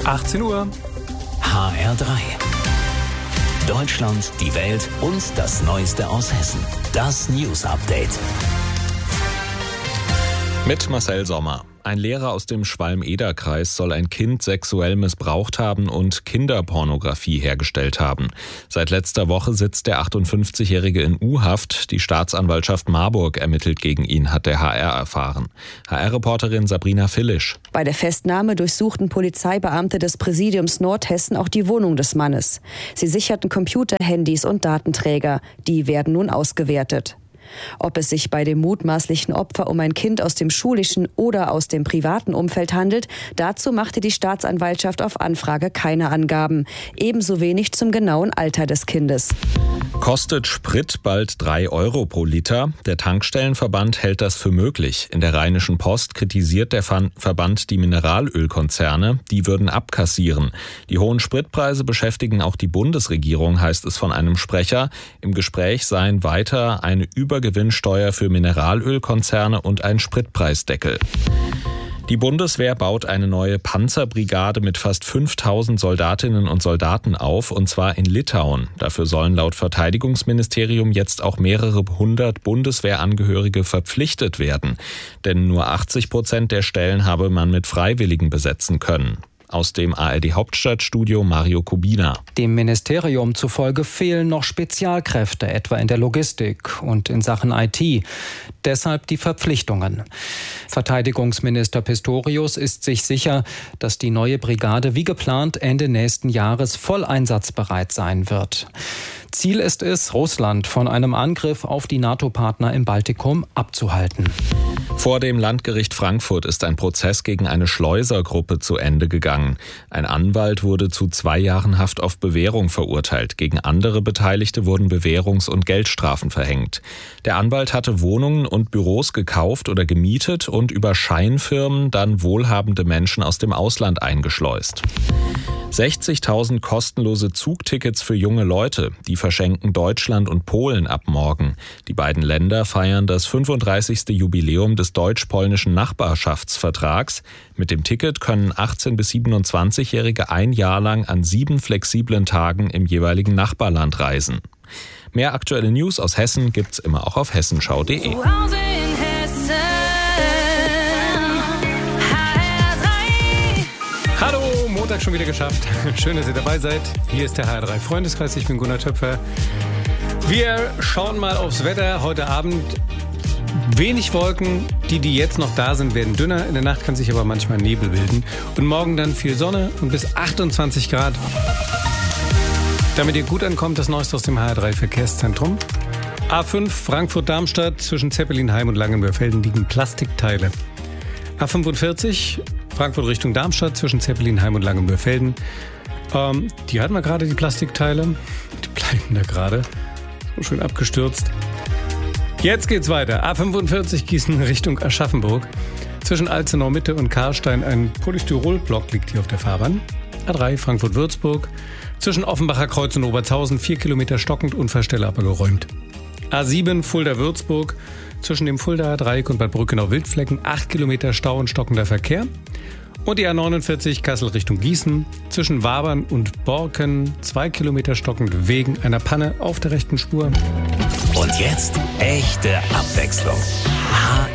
18 Uhr. HR3. Deutschland, die Welt und das Neueste aus Hessen. Das News Update. Mit Marcel Sommer. Ein Lehrer aus dem Schwalm-Eder-Kreis soll ein Kind sexuell missbraucht haben und Kinderpornografie hergestellt haben. Seit letzter Woche sitzt der 58-Jährige in U-Haft. Die Staatsanwaltschaft Marburg ermittelt gegen ihn, hat der HR erfahren. HR-Reporterin Sabrina Fillisch. Bei der Festnahme durchsuchten Polizeibeamte des Präsidiums Nordhessen auch die Wohnung des Mannes. Sie sicherten Computer, Handys und Datenträger. Die werden nun ausgewertet. Ob es sich bei dem mutmaßlichen Opfer um ein Kind aus dem schulischen oder aus dem privaten Umfeld handelt, dazu machte die Staatsanwaltschaft auf Anfrage keine Angaben. Ebenso wenig zum genauen Alter des Kindes. Kostet Sprit bald 3 Euro pro Liter? Der Tankstellenverband hält das für möglich. In der Rheinischen Post kritisiert der Verband die Mineralölkonzerne. Die würden abkassieren. Die hohen Spritpreise beschäftigen auch die Bundesregierung, heißt es von einem Sprecher. Im Gespräch seien weiter eine Übergewinnsteuer für Mineralölkonzerne und ein Spritpreisdeckel. Die Bundeswehr baut eine neue Panzerbrigade mit fast 5000 Soldatinnen und Soldaten auf, und zwar in Litauen. Dafür sollen laut Verteidigungsministerium jetzt auch mehrere hundert Bundeswehrangehörige verpflichtet werden. Denn nur 80% der Stellen habe man mit Freiwilligen besetzen können. Aus dem ARD-Hauptstadtstudio Mario Kubina. Dem Ministerium zufolge fehlen noch Spezialkräfte, etwa in der Logistik und in Sachen IT. Deshalb die Verpflichtungen. Verteidigungsminister Pistorius ist sich sicher, dass die neue Brigade wie geplant Ende nächsten Jahres voll einsatzbereit sein wird. Ziel ist es, Russland von einem Angriff auf die NATO-Partner im Baltikum abzuhalten. Vor dem Landgericht Frankfurt ist ein Prozess gegen eine Schleusergruppe zu Ende gegangen. Ein Anwalt wurde zu 2 Jahren Haft auf Bewährung verurteilt. Gegen andere Beteiligte wurden Bewährungs- und Geldstrafen verhängt. Der Anwalt hatte Wohnungen und Büros gekauft oder gemietet und über Scheinfirmen dann wohlhabende Menschen aus dem Ausland eingeschleust. 60.000 kostenlose Zugtickets für junge Leute, die verschenken Deutschland und Polen ab morgen. Die beiden Länder feiern das 35. Jubiläum des deutsch-polnischen Nachbarschaftsvertrags. Mit dem Ticket können 18- bis 27-Jährige ein Jahr lang an 7 flexiblen Tagen im jeweiligen Nachbarland reisen. Mehr aktuelle News aus Hessen gibt's immer auch auf hessenschau.de. Hallo, Montag schon wieder geschafft. Schön, dass ihr dabei seid. Hier ist der HR3 Freundeskreis. Ich bin Gunnar Töpfer. Wir schauen mal aufs Wetter. Heute Abend wenig Wolken. Die jetzt noch da sind, werden dünner. In der Nacht kann sich aber manchmal Nebel bilden. Und morgen dann viel Sonne und bis 28 Grad. Damit ihr gut ankommt, das Neueste aus dem HR3 Verkehrszentrum. A5 Frankfurt-Darmstadt zwischen Zeppelinheim und Langenbörfelden liegen Plastikteile. A45 Frankfurt Richtung Darmstadt zwischen Zeppelinheim und Langenbörfelden. Die hatten wir gerade, die Plastikteile. Die bleiben da gerade. So schön abgestürzt. Jetzt geht's weiter. A45 Gießen Richtung Aschaffenburg. Zwischen Alzenau Mitte und Karlstein ein Polystyrolblock liegt hier auf der Fahrbahn. A3 Frankfurt-Würzburg. Zwischen Offenbacher Kreuz und Oberzhausen 4 Kilometer stockend, Unfallstelle aber geräumt. A7 Fulda-Würzburg. Zwischen dem Fuldaer Dreieck und Bad Brückenau-Wildflecken 8 Kilometer Stau und stockender Verkehr. Und die A49 Kassel Richtung Gießen. Zwischen Wabern und Borken 2 Kilometer stockend wegen einer Panne auf der rechten Spur. Und jetzt echte Abwechslung.